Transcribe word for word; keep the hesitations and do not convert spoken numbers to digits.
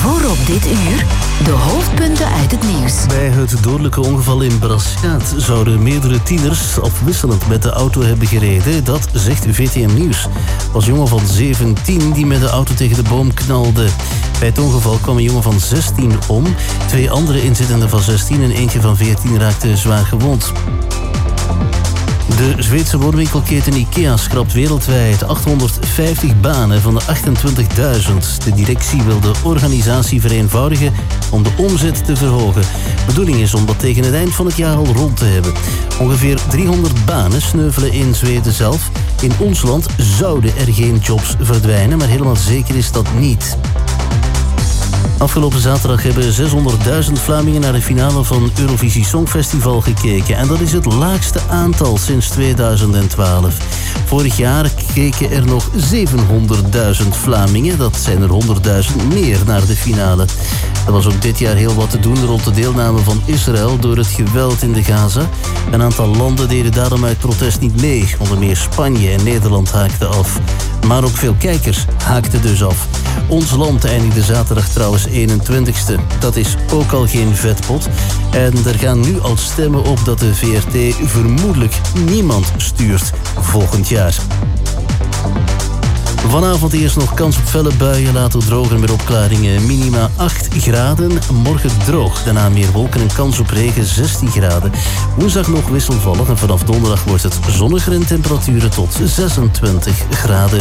Voor op dit uur de hoofdpunten uit het nieuws. Bij het dodelijke ongeval in Braschaat zouden meerdere tieners afwisselend met de auto hebben gereden. Dat zegt V T M Nieuws. Het was een jongen van zeventien die met de auto tegen de boom knalde. Bij het ongeval kwam een jongen van zestien om. Twee andere inzittenden van zestien en eentje van veertien raakten zwaar gewond. De Zweedse woonwinkelketen IKEA schrapt wereldwijd achthonderdvijftig banen van de achtentwintigduizend. De directie wil de organisatie vereenvoudigen om de omzet te verhogen. De bedoeling is om dat tegen het eind van het jaar al rond te hebben. Ongeveer driehonderd banen sneuvelen in Zweden zelf. In ons land zouden er geen jobs verdwijnen, maar helemaal zeker is dat niet. Afgelopen zaterdag hebben zeshonderdduizend Vlamingen naar de finale van Eurovisie Songfestival gekeken. En dat is het laagste aantal sinds tweeduizend twaalf. Vorig jaar keken er nog zevenhonderdduizend Vlamingen. Dat zijn er honderdduizend meer naar de finale. Er was ook dit jaar heel wat te doen rond de deelname van Israël door het geweld in de Gaza. Een aantal landen deden daarom uit protest niet mee. Onder meer Spanje en Nederland haakten af. Maar ook veel kijkers haakten dus af. Ons land eindigde zaterdag trouwens eenentwintigste. Dat is ook al geen vetpot. En er gaan nu al stemmen op dat de V R T vermoedelijk niemand stuurt volgend jaar. Vanavond eerst nog kans op felle buien, later droger met opklaringen. Minima acht graden, morgen droog. Daarna meer wolken en kans op regen, zestien graden. Woensdag nog wisselvallig en vanaf donderdag wordt het zonniger en temperaturen tot zesentwintig graden.